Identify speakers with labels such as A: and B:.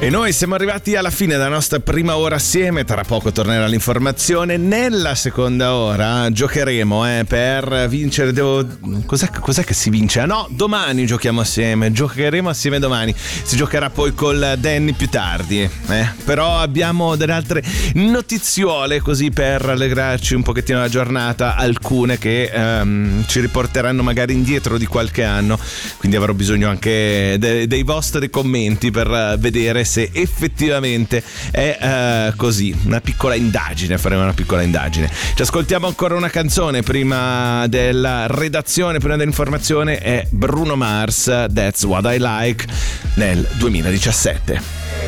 A: E noi siamo arrivati alla fine della nostra prima ora assieme. Tra poco tornerà l'informazione. Nella seconda ora giocheremo per vincere. Cos'è che si vince? Ah no, domani giochiamo assieme. Giocheremo assieme domani. Si giocherà poi col Danny più tardi. Però abbiamo delle altre notiziole così per allegrarci un pochettino la giornata. Alcune che ci riporteranno magari indietro di qualche anno. Quindi avrò bisogno anche dei vostri commenti per vedere se effettivamente è così. Una piccola indagine, faremo una piccola indagine. Ci ascoltiamo ancora una canzone prima della redazione, prima dell'informazione. È Bruno Mars, That's What I Like, nel 2017.